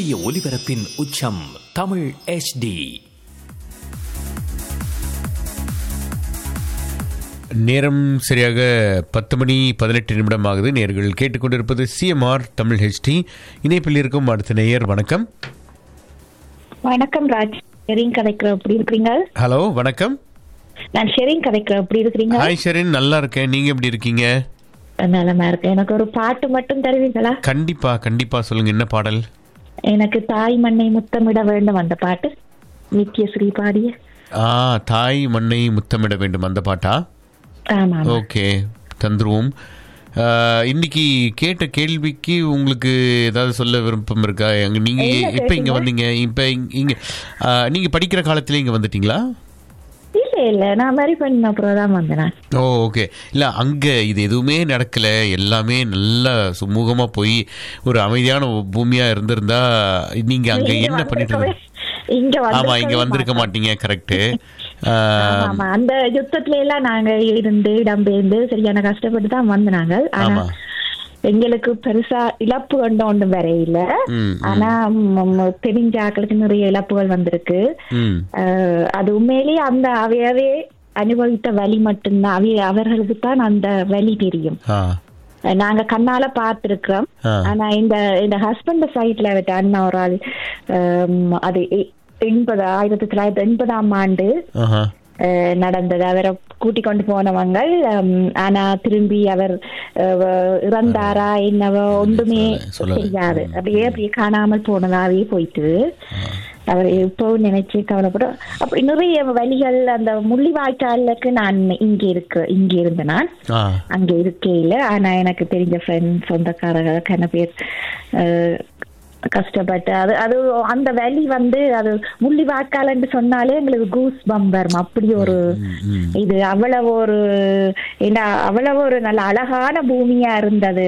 இந்திய ஒலிபரப்பின் உச்சம் தமிழ் HD. நேரம் சரியாக 10:18 ஆகுது. நேர்கள் கேட்டுக்கொண்டிருப்பது CMR தமிழ் HD. இணைப்பில் இருக்கும் அடுத்த நேயர். வணக்கம். வணக்கம் ராஜ், ஷெரின் கதைக்கிறேன். எப்படி இருக்கிறீங்க? ஹலோ, வணக்கம். நான் ஷெரின் கதைக்கிறேன். எப்படி இருக்கிறீங்க? ஹாய் ஷெரின், நல்லா இருக்கேன். நீங்க எப்படி இருக்கீங்க? நலமா இருக்கேன். எனக்கு ஒரு பாட்டு மட்டும் தருவீங்களா? கண்டிப்பா கண்டிப்பா, சொல்லுங்க. என்ன பாடல்? எனக்கு தாய் மண்ணை முத்தமிட வேண்டும் அந்த பாட்டு, நித்யஸ்ரீ பாடிய. தாய் மண்ணை முத்தமிட வேண்டும் அந்த பாட்டா? ஆமா. ஓகே, தந்துருவோம். இன்னைக்கு கேட்ட கேள்விக்கு உங்களுக்கு ஏதாவது சொல்ல விருப்பம் இருக்கா? நீங்க இப்ப இங்க வந்தீங்க, இப்ப இங்க நீங்க படிக்கிற காலத்துல இங்க வந்துட்டீங்களா? இல்ல, நான் மாதிரி பண்ண அப்புறம் தான் வந்தேன். ஓ, ஓகே. இல்ல, அங்க இது எதுவுமே நடக்கல, எல்லாமே நல்லா சுமூகமா போய் ஒரு அமைதியான பூமியா இருந்திருந்தா நீங்க அங்க என்ன பண்ணிட்டு ஆமா, இங்க வந்திருக்க மாட்டீங்க. கரெக்ட். அந்த யுத்தத்துல எல்லாம் நாங்க இருந்து இடம்பெயர்ந்து சரியான கஷ்டப்பட்டு தான் வந்தாங்க. ஆனா எங்களுக்கு பெருசா இழப்பு கண்ட ஒன்றும் வேற இல்ல. ஆனா தெரிஞ்ச ஆக்களுக்கு நிறைய இழப்புகள் வந்திருக்கு. அது உண்மையிலேயே அந்த அவையவே அனுபவித்த வலி மட்டும்தான், அவர்களுக்கு தான் அந்த வலி தெரியும். நாங்க கண்ணால பார்த்திருக்கிறோம். ஆனா இந்த ஹஸ்பண்ட் சைட்ல அண்ணா ஒரு ஆள், அது 1980 நடந்தது. அவரை கூட்டிக் கொண்டு போனவங்க. ஆனா திரும்பி அவர் இறந்தாரா என்னவோ ஒன்றுமே தெரியாது. அப்படியே காணாமல் போனதாவே போயிட்டு அவர் இப்போ நினைச்சு கவலைப்படும். அப்படி நிறைய வழிகள். அந்த முள்ளிவாய்க்காலுக்கு நான் இங்க இருந்த நான் அங்க இருக்கே இல்லை. ஆனா எனக்கு தெரிஞ்ச ஃப்ரெண்ட்ஸ், சொந்தக்காரர்கள் கன பேர் கஷ்டப்பட்டு அது அந்த வலி அது முள்ளிவாய்க்கால் சொன்னாலே எங்களுக்கு கூஸ் பம்ப் வரும். அப்படி ஒரு இது அவ்வளவு ஒரு நல்ல அழகான பூமியா இருந்தது.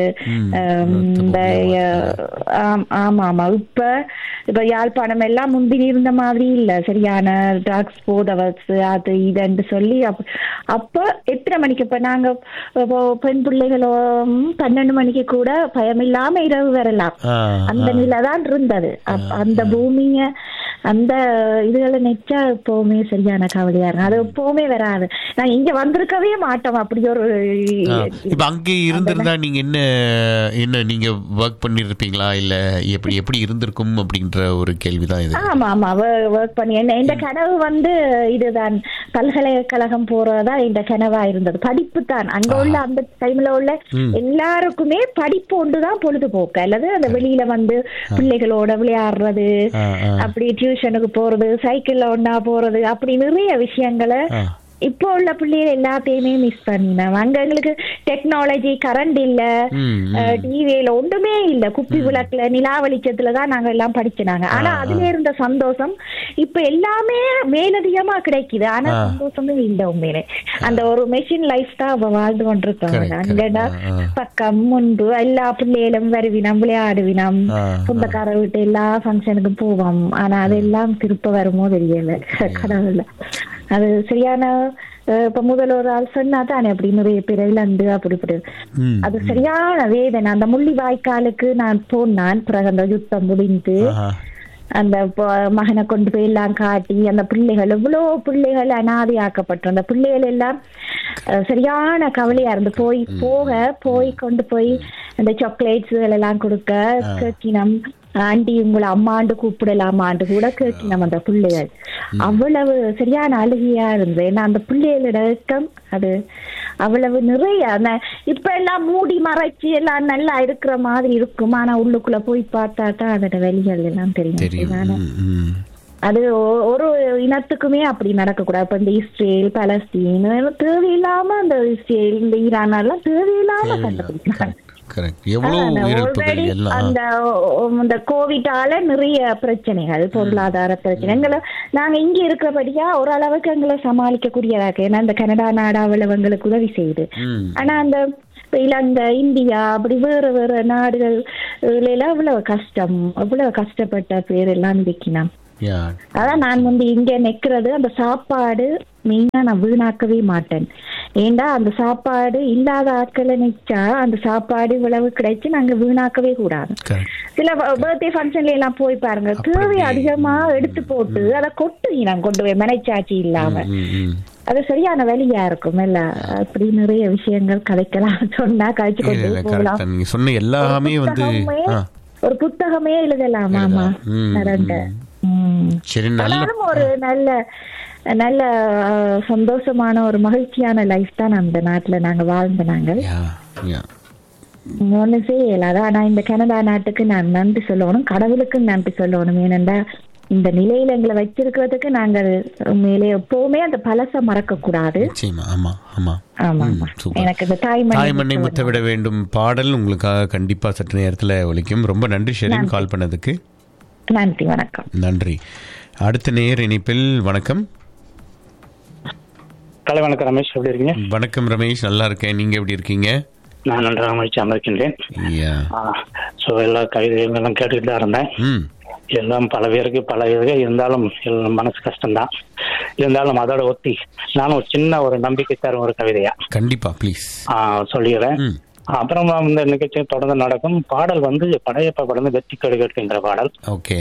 ஆமா ஆமா. இப்ப யாழ்ப்பாணம் எல்லாம் முந்திரி இருந்த மாதிரி இல்ல. சரியான ட்ரக்ஸ், போதவர்ஸ், அது இதுன்னு சொல்லி அப்ப எத்தனை மணிக்கு, இப்ப நாங்க பெண் பிள்ளைகளும் 12 மணிக்கு கூட பயமில்லாம இரவு வரலாம். அந்த நிலைதான் இருந்தது. அந்த பூமிய அந்த இதுகளை நெச்சா எப்பவுமே சரியான கவலையா இருக்கு. அது எப்பவுமே வராது. நான் இங்க வந்திருக்கவே மாட்டோம். அப்படி ஒரு இப்ப அங்கே இருந்திருந்தா நீங்க என்ன நீங்க ஒர்க் பண்ணிருப்பீங்களா, இல்ல எப்படி இருந்திருக்கும் அப்படின்ற ஒரு கேள்விதான் இது. ஆமா ஆமா, ஒர்க் பண்ணி இந்த கனவு இதுதான், பல்கலைக்கழகம் போறதா இந்த கனவா இருந்தது. படிப்பு தான் அங்க உள்ள அந்த டைம்ல உள்ள எல்லாருக்குமே படிப்பு ஒன்றுதான் பொழுதுபோக்கு. அல்லது அந்த வெளியில பிள்ளைகளோட விளையாடுறது, அப்படி டியூஷனுக்கு போறது, சைக்கிள்ல ஒன்னா போறது, அப்படி நிறைய விஷயங்களை இப்போ உள்ள பிள்ளைகள் எல்லாத்தையுமே மிஸ் பண்ணினோம். அங்க எங்களுக்கு டெக்னாலஜி, கரண்ட் இல்ல, டிவியில ஒன்றுமே இல்ல. குப்பி விளக்குல, நிலா வெளிச்சத்துலதான் நாங்க எல்லாம் படிச்சினாங்க. ஆனா அதுல இருந்த சந்தோஷம் இப்ப எல்லாமே மேலதிகமா கிடைக்குது. ஆனா சந்தோஷமே இல்ல உண்மையிலே. அந்த ஒரு மெஷின் லைஃப் தான் வாழ்ந்து கொண்டிருக்காங்க. அங்கடா பக்கம் முன்பு எல்லா பிள்ளைகளும் வருவினம், விளையாடுவினம், சொந்தக்கார வீட்டு எல்லா ஃபங்க்ஷனுக்கும் போவோம். ஆனா அதெல்லாம் திருப்ப வருமோ தெரியல. கடவுள், அது சரியான இப்ப முதல் ஒரு ஆள் சொன்னா தானே அப்படி நிறைய பேர் இழந்து அப்படி அது சரியான வேதனை. அந்த முள்ளிவாய்க்காலுக்கு நான் போனான். பிறகு அந்த யுத்தம் முடிந்து அந்த மகனை கொண்டு போய் எல்லாம் காட்டி, அந்த பிள்ளைகள் எவ்வளோ பிள்ளைகள் அனாதையாக்கப்பட்டோம். அந்த பிள்ளைகள் எல்லாம் சரியான கவலையா இருந்து போய் கொண்டு போய் அந்த சாக்லேட்ஸ் எல்லாம் கொடுக்க கேட்கினம். ஆண்டி உங்களை அம்மாண்டு கூப்பிடலாமாண்டு கூட கேட்கினம் அந்த பிள்ளைகள். அவ்வளவு சரியான அழுகையா இருந்தது. ஏன்னா அந்த பிள்ளைகளோட இயக்கம் அது அவ்வளவு நிறைய. இப்ப எல்லாம் மூடி மறைச்சு எல்லாம் நல்லா இருக்கிற மாதிரி இருக்கும். ஆனா உள்ளுக்குள்ள போய் பார்த்தா தான் அதோட வழிகள் எல்லாம் தெரியும். அது ஒரு இனத்துக்குமே அப்படி நடக்கக்கூடாது. இப்ப இந்த இஸ்ரேல், பலஸ்தீன் தேவையில்லாம, அந்த இஸ்ரேல், இந்த ஈரான் எல்லாம் தேவையில்லாம கண்டுபிடிக்கிறாங்க. அந்த கோவிட்டால நிறைய பிரச்சனைகள், பொருளாதார பிரச்சனைகளை நாங்க இங்க இருக்கிறபடியா ஓரளவுக்கு எங்களை சமாளிக்கக்கூடியதாக. ஏன்னா இந்த கனடா நாடு அவ்வளவுங்களுக்கு உதவி செய்யுது. ஆனா அந்த இலங்கை, இந்தியா, அப்படி வேற நாடுகள் எல்லாம் அவ்வளவு கஷ்டப்பட்ட பேர் எல்லாம் இருக்கணும். அதான் நான் இங்க நிக்கிறது. அந்த சாப்பாடு மெயினா நான் வீணாக்கவே மாட்டேன். ஏண்டா அந்த சாப்பாடு இல்லாத ஆட்களை நிச்சா அந்த சாப்பாடு இவ்வளவு கிடைச்சு நாங்க வீணாக்கவே கூடாது. சில பர்த்டே ஃபங்க்ஷன்ல எல்லாம் போய் பாருங்க, தேவை அதிகமா எடுத்து போட்டு அதை கொட்டுங்க கொண்டு போய் மனைச்சாட்சி இல்லாம. அது சரியான வழியா இருக்கும். இல்ல அப்படி நிறைய விஷயங்கள் கதைக்கலாம், சொன்னா கழிச்சு கொண்டு போகலாம். நீங்க சொன்ன எல்லாமே வந்து ஒரு புத்தகமே எழுதலாம். ஆமா, ஒரு நல்ல நல்ல சந்தோஷமான ஒரு மகிழ்ச்சியான லைஃப் தான் அந்த நாட்டுல நாங்க வாழ்ந்த. நாங்கள் ஒன்னும் செய்யல. ஆனா இந்த கனடா நாட்டுக்கு நான் நன்றி சொல்லணும், கடவுளுக்கு நன்றி சொல்லணும். ஏனென்றா இந்த நிலையில எங்களை வச்சிருக்கிறதுக்கு நாங்கள் மேலே எப்பவுமே அந்த பழச மறக்க கூடாது. எனக்கு இந்த தாய்மண்ணை முத்தவிட வேண்டும் பாடல் உங்களுக்காக கண்டிப்பா சற்று நேரத்தில் ஒலிக்கும். ரொம்ப நன்றி ஷெரின், கால் பண்ணதுக்கு நன்றி. வணக்கம். நன்றி. அடுத்த நேர் இணைப்பில். வணக்கம். கலை வணக்கம் ரமேஷ், எப்படி இருக்கீங்க? வணக்கம் ரமேஷ், நல்லா இருக்கேன். நீங்க எப்படி இருக்கீங்க? நான் நன்றாக மகிழ்ச்சி அமர்க்கின்றேன். எல்லா கவிதைகளும் கேட்டுக்கிட்டு தான் இருந்தேன். எல்லாம் பல பேருக்கு பல இது இருந்தாலும் மனசு கஷ்டம்தான். இருந்தாலும் அதோட ஒத்தி நானும் ஒரு சின்ன ஒரு நம்பிக்கை தரும் ஒரு கவிதையா கண்டிப்பா ப்ளீஸ் சொல்லிடுறேன். அப்புறமா இந்த நிகழ்ச்சி தொடர்ந்து நடக்கும். பாடல் வந்து படையப்பா படம் வெற்றி கடுகட்டுங்கிற பாடல். ஓகே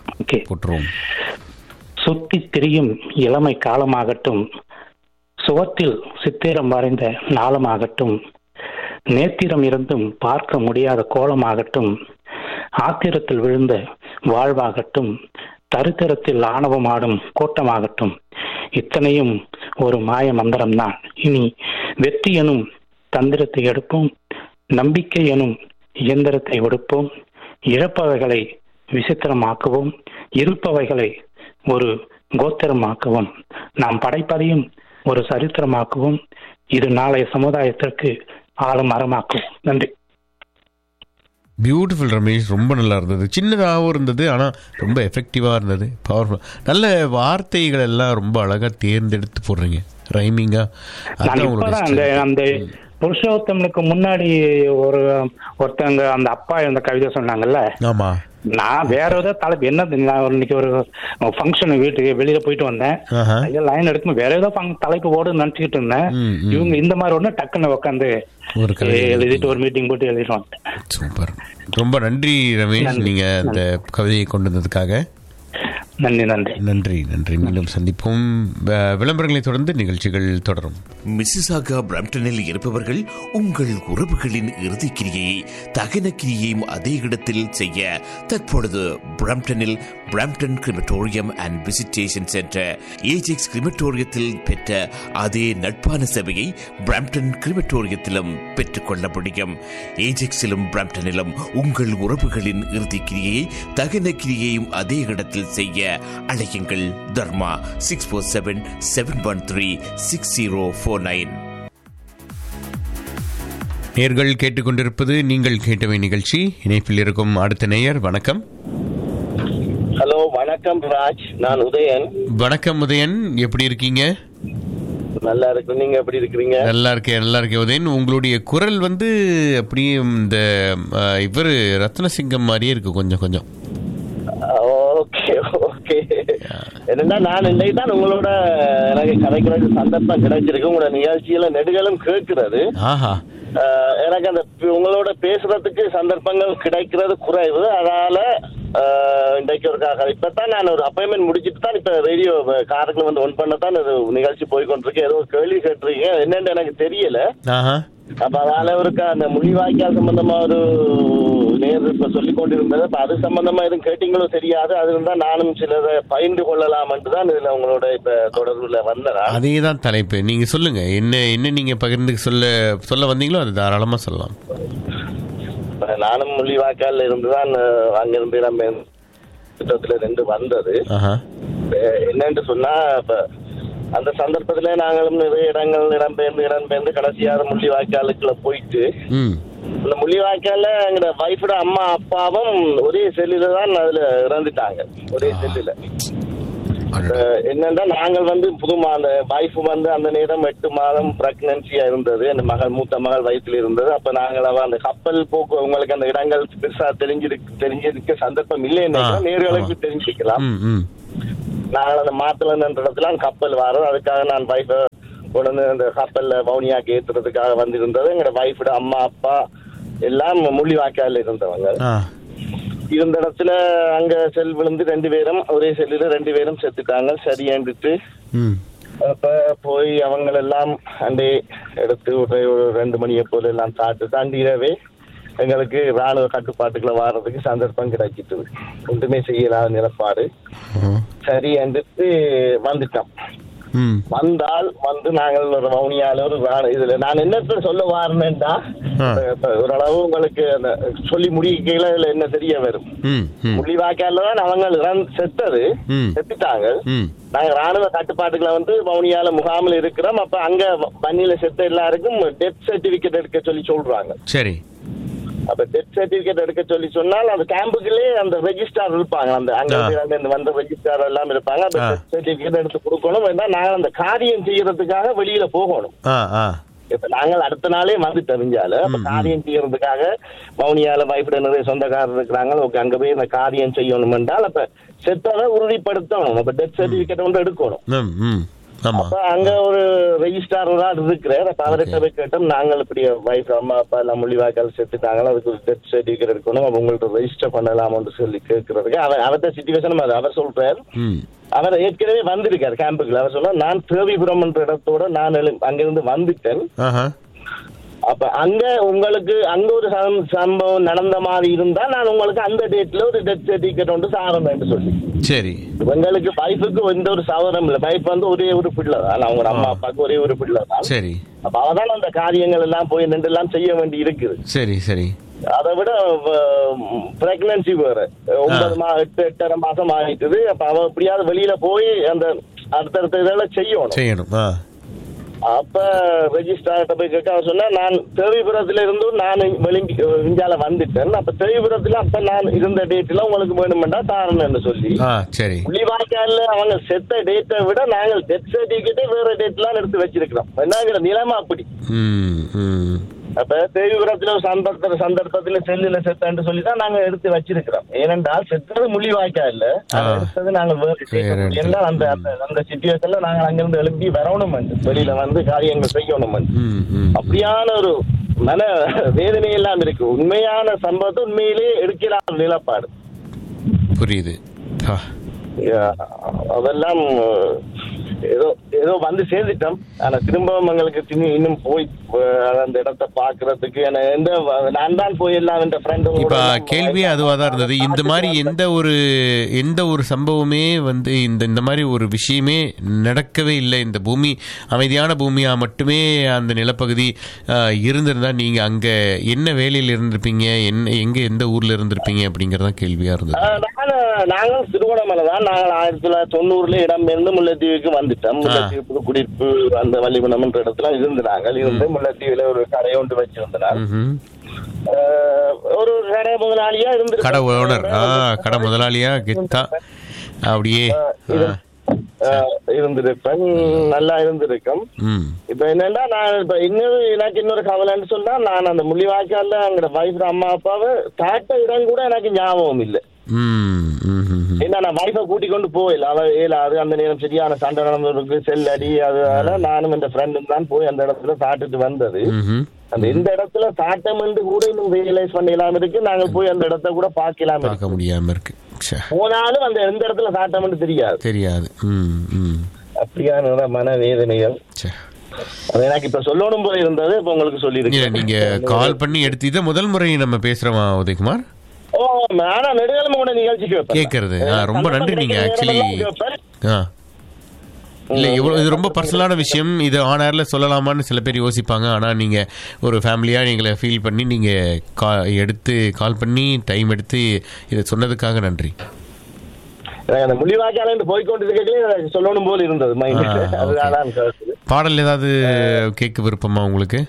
சுத்தி திரியும் இளமை காலமாகட்டும், சுவத்தில் சித்திரம் வரைந்த நாளமாகட்டும், நேத்திரம் இருந்தும் பார்க்க முடியாத கோலமாகட்டும், ஆத்திரத்தில் விழுந்த வாழ்வாகட்டும், தரித்திரத்தில் ஆணவமாடும் கோட்டமாகட்டும், இத்தனையும் ஒரு மாய மந்திரம்தான். இனி வெற்றி எனும் தந்திரத்தை எடுப்போம், நம்பிக்கை எனும் இயந்திரத்தை ஒடுப்போம், இழப்பவைகளை விசித்திரமாக்குவோம், இருப்பவைகளை ஒரு கோத்திரமாக்குவோம், நாம் படைப்பதையும் ஒரு சரித்திரமாக்குவோம், இது நாளைய சமுதாயத்திற்கு ஆளும் மரமாக்குவோம். நன்றி. பியூட்டிஃபுல் ரமேஷ், ரொம்ப நல்லா இருந்தது. சின்னதாகவும் இருந்தது, ஆனால் ரொம்ப எஃபெக்டிவாக இருந்தது, பவர்ஃபுல். நல்ல வார்த்தைகள் எல்லாம் ரொம்ப அழகாக தேர்ந்தெடுத்து போடுறீங்க, ரைமிங்காக. அந்த புருஷோத்தமனுக்கு முன்னாடி ஒருத்தங்க அந்த அப்பா இந்த கவிதை சொன்னாங்கல்ல. ஆமா, நான் வேற ஏதோ தலைப்பு என்ன, இன்னைக்கு ஒரு ஃபங்க்ஷன் வீட்டுக்கு வெளியில போயிட்டு வந்தேன், லைன் எடுக்கும் வேற ஏதோ தலைப்பு போடு நினைச்சுக்கிட்டு இருந்தேன். இவங்க இந்த மாதிரி ஒண்ணு டக்குன்னு உட்காந்து எழுதிட்டு ஒரு மீட்டிங் போட்டு எழுதிட்டு வந்தேன். சூப்பர், ரொம்ப நன்றி ரமேஷ், நீங்க அந்த கவிதையை கொண்டு வந்ததுக்காக. நன்றி நன்றி நன்றி நன்றி. மீண்டும் சந்திப்போம். விளம்பரங்களை தொடர்ந்து நிகழ்ச்சிகள் தொடரும். மிசிசாகா பிரம்டனில் இருப்பவர்கள் உங்கள் உறவுகளின் இறுதி கிரியை தகன கிரியையும் அதே இடத்தில் செய்ய தற்பொழுது பிரம்டனில் Brampton crematorium and visitation centre Ajax கிரிமட்டோரியத்தில் பெற்ற அதே நட்பான சேவையை பிரம்டன் கிரிமட்டோரியத்திலும் பெற்றுக்கொள்ள முடியும். ஏஜெக்ஸிலும் பிரம்டனிலும் உங்கள் உறவுகளின் இறுதி கிரியை தகன கிரியையும் அதே இடத்தில் செய்ய அழையுங்கள். தர்மா 647-713-6049. நேயர்கள் கேட்டுக்கொண்டிருப்பது நீங்கள் கேட்டவை நிகழ்ச்சி. இணைப்பில் இருக்கும் அடுத்த நேயர். வணக்கம். ஹலோ, வணக்கம் ராஜ், நான் உதயன். வணக்கம் உதயன், எப்படி இருக்கீங்க? நல்லா இருக்கு, நீங்க எப்படி இருக்கிறீங்க? நல்லா இருக்கேன், நல்லா இருக்கேன் உதயன். உங்களுடைய குரல் வந்து அப்படியே இந்த இவர் ரத்னசிங்கம் மாதிரியே இருக்கு கொஞ்சம் கொஞ்சம். Okay okay. என்னன்னா நான் இன்னைக்கு தான் உங்களோட எனக்கு கதைக்கிறதுக்கு சந்தர்ப்பம் கிடைச்சிருக்கு. உங்களோட நிகழ்ச்சியில நெடுகளும் கேட்கிறது. எனக்கு அந்த உங்களோட பேசுறதுக்கு சந்தர்ப்பங்கள் கிடைக்கிறது குறைவு. அதனால இன்றைக்கு ஒரு இப்பதான் நான் ஒரு அப்பாயின்மெண்ட் முடிச்சுட்டு தான் இப்ப ரேடியோ காரக்குள்ள வந்து ஒன் பண்ணத்தான் நிகழ்ச்சி போய்கொண்டிருக்கு. ஏதோ கேள்வி கேட்டிருக்கீங்க, என்னன்னு எனக்கு தெரியல. அப்ப அதனால அவருக்கு அந்த மொழிவாய்க்கால் சம்பந்தமா ஒரு நேர் இப்ப சொல்லிக் கொண்டிருந்தது. அப்ப அது சம்பந்தமா எதுவும் கேட்டீங்களோ தெரியாது. அது இருந்தா நானும் சிலரை பயின்று கொள்ளலாம் தான் இதுல உங்களோட இப்ப தொடர்புல வந்ததா. அதேதான் தலைப்பு. நீங்க சொல்லுங்க, என்ன என்ன நீங்க பகிர்ந்து சொல்ல வந்தீங்களோ அது தாராளமா சொல்லலாம். நானும் மொழிவாய்க்கால் இருந்துதான் அங்கிருந்து நம்ம திட்டத்துல இருந்து வந்தது. என்னன்னு சொன்னா, இப்ப அந்த சந்தர்ப்பத்துல நாங்களும் நிறைய இடம்பெயர்ந்து கடைசியாக முள்ளிவாய்க்காலுக்குள்ள போயிட்டு, அந்த முள்ளிவாய்க்கால எங்க வைஃபோட அம்மா அப்பாவும் ஒரே செல்லுல தான் அதுல இறந்துட்டாங்க. ஒரே செல்லுல என்னன்னா, நாங்கள் வந்து புதுமா அந்த வைஃப் வந்து அந்த நேரம் 8 மாதம் பிரெக்னன்சியா இருந்தது. அந்த மகள், மூத்த மகள் வயிற்றுல இருந்தது. அப்ப நாங்கள் அந்த கப்பல் போக்கு உங்களுக்கு அந்த இடங்கள் பெருசா தெரிஞ்சிருக்க சந்தர்ப்பம் இல்லைன்னு நேர்களுக்கு தெரிஞ்சுக்கலாம். நாங்கள் அந்த மாத்தலன்ற இடத்துல கப்பல் வரோம். அதுக்காக நான் வைஃபை உடனே அந்த கப்பல்ல வவுனியாக்கு ஏத்துறதுக்காக வந்திருந்தது. எங்களோட வைஃபோட அம்மா அப்பா எல்லாம் முள்ளிவாய்க்கால இருந்தவங்க. இருந்த இடத்துல அங்க செல் விழுந்து 2 பேரும் ஒரே செல்லுல 2 பேரும் செத்துட்டாங்க. சரியாண்டுட்டு அப்ப போய் அவங்களெல்லாம் அண்டே எடுத்து ஒரு 2 மணியை போல எல்லாம் தாண்டிடவே எங்களுக்கு ராணுவ கட்டுப்பாட்டுக்குள்ள வாரதுக்கு சந்தர்ப்பம் கிடைச்சிட்டு ஒன்றுமே செய்யலாத நிலப்பாடு. சரி என்றுட்டு வந்துட்டோம். வந்து நாங்கள் ஒரு வவுனியால ஒரு இதுல நான் என்ன சொல்ல வாருன்னா ஓரளவு உங்களுக்கு அந்த சொல்லி முடிக்கையில இதுல என்ன தெரிய வரும். முள்ளிவாய்க்கால தான் அவங்க செத்துட்டாங்க. நாங்க ராணுவ கட்டுப்பாட்டுகளை வந்து வவுனியால முகாமில் இருக்கிறோம். அப்ப அங்க பன்னியில செத்த எல்லாருக்கும் டெத் சர்டிபிகேட் எடுக்க சொல்றாங்க. சரி, அப்ப டெத் சர்டிபிகேட் எடுக்க சொன்னால் அந்த கேம்புக்குள்ளே அந்த ரெஜிஸ்டார் இருப்பாங்க. அந்த அங்க வந்த ரெஜிஸ்டார் எல்லாம் இருப்பாங்க. அந்த டெத் சர்டிபிகேட் எடுத்து கொடுக்கணும். வேண்டாம் நாங்க அந்த காரியம் செய்யறதுக்காக வெளியில போகணும். இப்ப நாங்கள் அடுத்த நாளே வந்து தெரிஞ்சால அப்ப காரியம் செய்யறதுக்காக வவுனியால வைஃப்ட நிறைய சொந்தக்காரர் இருக்கிறாங்க. ஓகே, அங்க போய் அந்த காரியம் செய்யணும் என்றால் அப்ப செத்ததை உறுதிப்படுத்தணும். அப்ப டெத் சர்டிபிகேட் வந்து எடுக்கணும். அப்ப அங்க ஒரு ரெஜிஸ்டார் இருக்கிறார். அப்ப அவர்கிட்ட போய் கேட்டோம், நாங்கள் இப்படி வைஃப் அம்மா அப்பா எல்லாம் முள்ளிவாய்க்கால் செத்துட்டாங்களோ அதுக்கு ஒரு டெத் சர்டிபிகேட் எடுக்கணும், உங்கள்ட்ட ரெஜிஸ்டர் பண்ணலாம்னு சொல்லி கேட்கறதுக்கு அவர்கிட்ட சிச்சுவேஷன் அவர் சொல்றாரு. அவர் ஏற்கனவே வந்திருக்காரு கேம்புக்குள்ள. அவர் சொன்னா நான் தேவிபுரம் என்ற இடத்தோட நான் அங்கிருந்து வந்துட்டேன். அப்ப அங்க உங்களுக்கு அங்க ஒரு சம்பவம் நடந்த மாதிரி இருந்தா நான் உங்களுக்கு அந்த டேட்ல ஒரு டெத் சர்டிபிகேட் ஒன்று சாரணும் சொல்லி. சரி, உங்களுக்கு வைஃபுக்கு எந்த ஒரு சவரம் இல்லை. வைஃப் வந்து ஒரே ஒரு பிள்ளை தான், அவங்க அம்மா அப்பாவுக்கு ஒரே ஒரு பிள்ளை தான். சரி, அப்ப அவதான் அந்த காரியங்கள் எல்லாம் போய் நின்று எல்லாம் செய்ய வேண்டி இருக்குது. சரி சரி, அதை விட பிரெக்னன்சி வேற 8.5 மாசம் ஆயிட்டுது. அப்ப அவ எப்படியாவது வெளியில போய் அந்த அடுத்தடுத்த இதெல்லாம் செய்யணும். அப்ப ரெஜிஸ்ட்ரார்ட்ட போய் கேட்க சொன்னா நான் தேவிபுரத்துல இருந்தும் நான் விஞ்சால வந்துட்டேன். அப்ப தேவிபுரத்துல அப்ப நான் இருந்த டேட்ல உங்களுக்கு வேணுமெண்டா தாரணும்னு சொல்லி முள்ளிவாய்க்கால அவங்க செத்த டேட்டை விட நாங்கள் டெத் சர்டிபிகேட்டே வேற டேட்லாம் எடுத்து வச்சிருக்கிறோம். என்னங்கிற நிலைமை அப்படி. அப்ப தேவிபுரத்துல சந்தர்ப்பத்துல செல்லுல செத்தான்னு சொல்லிதான் நாங்க எடுத்து வச்சிருக்கிறோம். ஏனென்றால் செத்தது முள்ளிவாய்க்கால எடுத்தது நாங்கள் வேறு அந்த சிச்சுவேஷன்ல நாங்கள் அங்கிருந்து எழுப்பி வரணும், வெளியில வந்து காரியங்கள் செய்யணும். அப்படியான ஒரு மன வேதனை எல்லாம் இருக்கு. உண்மையான சம்பவத்தை உண்மையிலேயே எடுக்கலாம் நிலப்பாடு. புரியுது. அதெல்லாம் ஏதோ வந்து சேர்ந்துட்டோம். ஆனா திரும்பவும் எங்களுக்கு இன்னும் போய் அந்த இடத்தை பாக்குறதுக்கு நான் தான் போயிடலாம். என்ற ஃப்ரெண்டு இப்ப கேள்வியே அதுவாதான் இருந்தது. இந்த மாதிரி எந்த ஒரு சம்பவமே வந்து இந்த மாதிரி ஒரு விஷயமே நடக்கவே இல்லை. இந்த பூமி அமைதியான பூமியா மட்டுமே அந்த நிலப்பகுதி இருந்திருந்தா நீங்க அங்க என்ன வேலையில் இருந்திருப்பீங்க, எங்க எந்த ஊர்ல இருந்திருப்பீங்க அப்படிங்கறதான் கேள்வியா இருந்தது. நாங்கள் திருவண்ணாமலை தான். நாங்கள் 1990 இடம்பெயர்ந்து முல்லைத்தீவுக்கு வந்துட்டோம். முல்லைத்தீவு குடியிருப்பு அந்த வள்ளிமணம் என்ற இடத்துல இருந்தாங்க. இருந்து முல்லைத்தீவுல ஒரு கடை ஒன்று வச்சிருந்தாங்க. ஒரு கடை முதலாளியா இருந்து கடை முதலாளியா கெத்தா அப்படியே இருந்திருப்பேன். நல்லா இருந்திருக்கும். இப்ப என்னன்னா நான் இப்ப எனக்கு இன்னொரு கவலைன்னு சொன்னா நான் அந்த முள்ளிவாய்க்கால அங்க வைஃப் அம்மா அப்பாவை தாட்ட இடம் கூட எனக்கு ஞாபகம் இல்லை. ஏன்னா நான் வைஃபை கூட்டிக் கொண்டு போயில அவ ஏலாது. அந்த நேரம் சரியான சண்டை நடந்தவருக்கு செல் அடி. அதனால நானும் இந்த ஃப்ரெண்டும் தான் போய் அந்த இடத்துல சாப்பிட்டுட்டு வந்தது. அந்த இந்த இடத்துல சாட்டம் என்று கூட இன்னும் ரியலைஸ் பண்ணலாம் இருக்கு. நாங்கள் போய் அந்த இடத்த கூட பார்க்க முடியாம இருக்கு. போனாலும் அந்த எந்த இடத்துல சாட்டம் தெரியாது. அப்படியான மன வேதனைகள் அது எனக்கு இப்ப சொல்லணும் போல இருந்தது. இப்ப உங்களுக்கு சொல்லி இருக்கேன். நீங்க கால் பண்ணி எடுத்து முதல் முறை நம்ம பேசுறோமா உதயகுமார்? கேக்குறது ரொம்ப நன்றி. நீங்க ஆக்சுவலி இல்ல இது ரொம்ப பர்சனலான விஷயம். இது ஆன் ஏர்ல சொல்லலாமான்னு சில பேர் யோசிப்பாங்க. ஆனா நீங்க ஒரு ஃபேமிலியா நீங்களை ஃபீல் பண்ணி நீங்க எடுத்து கால் பண்ணி டைம் எடுத்து இதை சொன்னதுக்காக நன்றி. சொல்லணும் போல இருந்தது. பாடல் ஏதாவது கேட்க விருப்பமா உங்களுக்கு?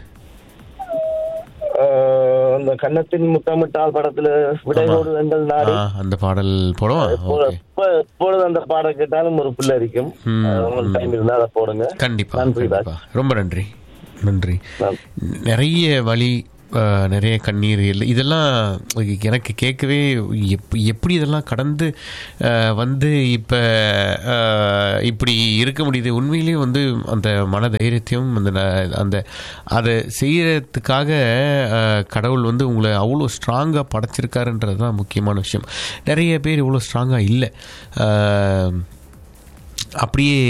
அந்த கன்னத்தின் முத்தமிட்டால் படத்துல விடையோடு வெண்டல் நாடு அந்த பாடல் போடுவோம். எப்பொழுது அந்த பாடல் கேட்டாலும் ஒரு புள்ள இருக்கும். டைம் இருந்தா அதை போடுங்க. கண்டிப்பா. ரொம்ப நன்றி. நிறைய வழி நிறைய கண்ணீர் இல்லை, இதெல்லாம் எனக்கு கேட்கவே எப்படி இதெல்லாம் கடந்து வந்து இப்போ இப்படி இருக்க முடியுது. உண்மையிலேயே வந்து அந்த மன தைரியத்தையும் அந்த அதை செய்யறதுக்காக கடவுள் வந்து உங்களை அவ்வளோ ஸ்ட்ராங்காக படைச்சிருக்காருன்றது தான் முக்கியமான விஷயம். நிறைய பேர் இவ்வளோ ஸ்ட்ராங்காக இல்லை. அப்படியே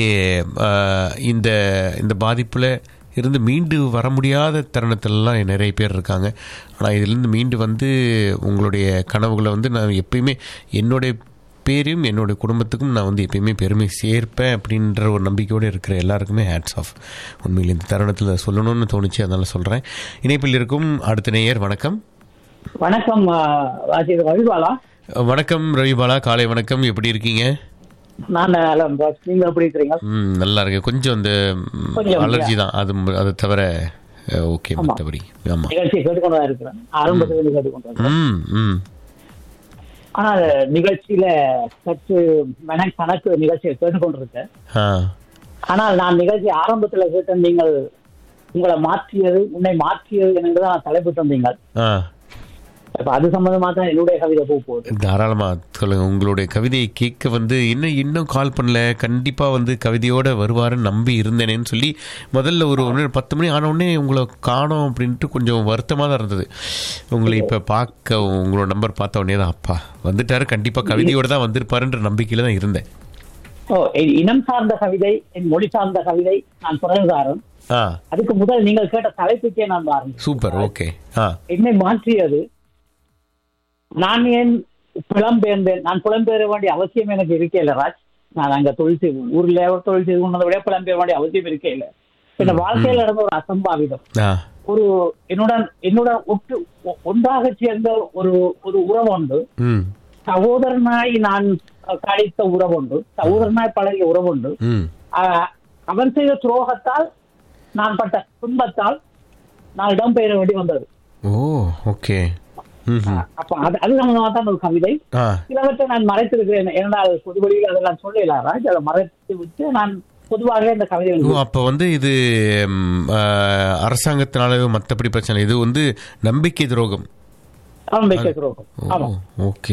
இந்த பாதிப்பில் இருந்து மீண்டு வர முடியாத தருணத்திலலாம் நிறைய பேர் இருக்காங்க. ஆனால் இதிலேருந்து மீண்டு வந்து உங்களுடைய கனவுகளை வந்து நான் எப்பயுமே என்னுடைய பேரையும் என்னுடைய குடும்பத்துக்கும் நான் வந்து எப்பயுமே பெருமை சேர்ப்பேன் அப்படின்ற ஒரு நம்பிக்கையோடு இருக்கிற எல்லாருக்குமே ஹேட்ஸ் ஆஃப். உண்மையில் இந்த தருணத்தில் சொல்லணும்னு தோணுச்சு, அதனால் சொல்கிறேன். இணைப்பில் இருக்கும் அடுத்த நேயர். வணக்கம். வணக்கம் ரவிபாலா. வணக்கம் ரவிபாலா, காலை வணக்கம். எப்படி இருக்கீங்க? நான் நீங்க எப்படி இருக்கீங்க? நல்லா இருக்கு. கொஞ்சம் அந்த அலர்ஜி தான், அது தவிர ஓகே. மற்றபடி ஆமா, நிகழ்ச்சியை கேட்டுக்கொண்டு இருக்கிறேன். ஆரம்பத்தில் கேட்டுக்கொண்டு, ஆனால் நிகழ்ச்சியில சற்று கணக்கு நிகழ்ச்சியை கேட்டுக்கொண்டிருக்கேன். ஆனால் நான் நிகழ்ச்சி ஆரம்பத்துல கேட்டேன், நீங்கள் உங்களை மாற்றியது உன்னை மாற்றியது என்றுதான் நான் தலைப்பு தந்தீங்க. அது சம்பந்தமா தான் என்னுடைய கவிதை போகுது. தாராளமா சொல்லுங்க. உங்களுடைய கவிதையை கேட்க வந்து இன்னும் கால் பண்ணல, கண்டிப்பா வந்து கவிதையோட வருவாருன்னு நம்பி இருந்தேனேன்னு சொல்லி முதல்ல ஒரு 10 மணி ஆன உடனே உங்களை காணோம் அப்படின்ட்டு கொஞ்சம் வருத்தமாக தான் இருந்தது. உங்களை இப்போ பார்க்க உங்களோட நம்பர் பார்த்த உடனே தான் அப்பா வந்துட்டாரு, கண்டிப்பா கவிதையோட தான் வந்திருப்பாருன்ற நம்பிக்கையில தான் இருந்தேன். இனம் சார்ந்த கவிதை, என் மொழி சார்ந்த கவிதை, நான் குரல்காரன். அதுக்கு முதல் நீங்கள் கேட்ட தலைப்புக்கே நான் பாருங்க. Super, okay. என்னை மாற்றியது, நான் ஏன் புலம்பெயர்ந்தேன்? நான் புலம்பெயர வேண்டிய அவசியம் எனக்கு இருக்கே இல்லை ராஜ். நான் அங்க ஊர்ல தொழில் செய்து கொண்டதை விட புலம்பெயர வேண்டிய அவசியம் இருக்கே இல்லை. இந்த வாழ்க்கையில் நடந்த ஒரு அசம்பாவிதம், ஒரு என்னுடன் ஒன்றாக சேர்ந்த ஒரு உறவு உண்டு. சகோதரனாய் நான் கழித்த உறவு உண்டு, சகோதரனாய் பழகிய உறவு உண்டு. அவன் செய்த துரோகத்தால் நான் பட்ட துன்பத்தால் நான் இடம்பெயர வேண்டி வந்தது. அப்ப அது சம்பந்தமா தான் ஒரு கவிதை. சிலவற்றை நான் மறைத்திருக்கிறேன், ஏனென்றால் பொது வழியில் அதெல்லாம் சொல்லல ராஜ். அதை மறைத்து விட்டு நான் பொதுவாக இந்த கவிதை. அப்ப வந்து இது அரசாங்கத்தினால மற்றபடி பிரச்சனை, இது வந்து நம்பிக்கை துரோகம். நம்பிக்கை துரோகம். ஆமா, ஓகே.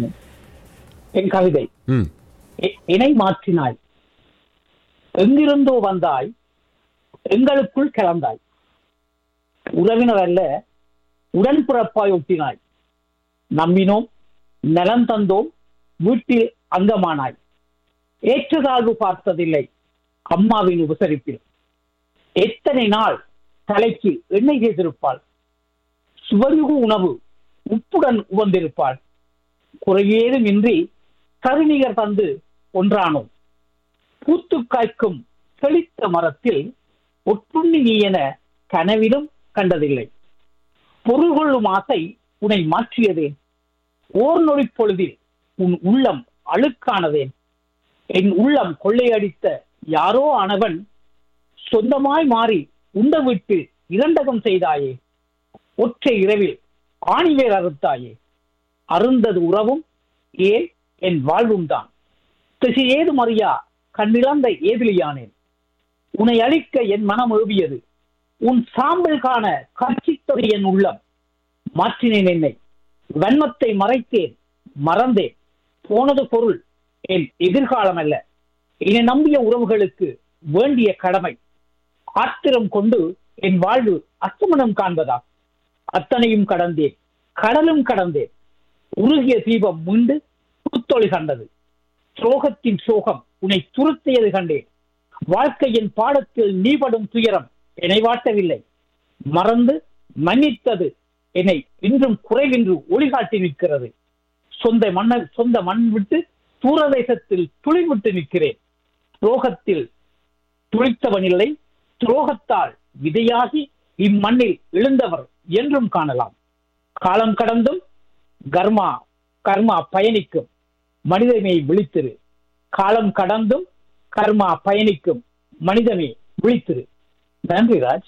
என் கவிதை. இணை மாற்றினாய், எங்கிருந்தோ வந்தாய், எங்களுக்குள் கிளந்தாய், உறவினர் அல்ல உடன்பிறப்பாய் ஒட்டினாய், நம்பினோம் நலம் தந்தோம் வீட்டில் அங்கமானாய், ஏற்றதாழ்வு பார்த்ததில்லை அம்மாவின் உபசரிப்பில், எத்தனை நாள் தலைக்கு எண்ணெய் செய்திருப்பாள், சுவருகு உணவு உப்புடன் உவந்திருப்பாள், குறையேதும் இன்றி கருணிகர் தந்து ஒன்றானோம், பூத்து காய்க்கும் செழித்த மரத்தில் ஒட்டுண்ணி நீ என கனவிலும் கண்டதில்லை, பொருள் கொள்ளும் ஆசை உன்னை மாற்றியதே, ஓர் நொடி பொழுதில் உன் உள்ளம் அழுக்கானதேன், என் உள்ளம் கொள்ளையடித்த யாரோ ஆனவன் சொந்தமாய் மாறி உண்ட விட்டு இரண்டகம் செய்தாயே, ஒற்றை இரவில் ஆணிவேர் அறுத்தாயே, அருந்தது உறவும் ஏன் என் வாழ்வும் தான், திசை ஏதும் அறியா கண்ணிழந்த ஏதிலியானேன், உன்னை அழிக்க என் மனம் ஏவியது, உன் சாம்பல் காண கட்சித்தொடை என் உள்ளம், மாற்றினேன் என்னை வன்மத்தை மறைத்தேன் மறந்தேன், போனது பொருள் என் எதிர்காலம் அல்ல, என்னை நம்பிய உறவுகளுக்கு வேண்டிய கடமை, ஆத்திரம் கொண்டு என் வாழ்வு அஸ்தமனம் காண்பதா, அத்தனையும் கடந்தேன் கடலும் கடந்தேன், உருகிய தீபம் மீண்டு புத்தொளி கண்டது, சோகத்தின் சோகம் உன்னை துருத்தியது கண்டேன், வாழ்க்கையின் பாடத்தில் நீ படும் துயரம் என்னை வாட்டவில்லை, மறந்து மன்னித்தது என்னை இன்றும் குறைவின்றி ஒளிகாட்டி நிற்கிறது, சொந்த மண் விட்டு தூரதேசத்தில் துளிவிட்டு நிற்கிறேன், துரோகத்தில் துளித்தவனில்லை, துரோகத்தால் விதையாகி இம்மண்ணில் எழுந்தவர் என்றும் காணலாம், காலம் கடந்தும் கர்மா பயணிக்கும் மனிதமே விழித்திரு, காலம் கடந்தும் கர்மா பயணிக்கும் மனிதமே விழித்திரு. நன்றி ராஜ்.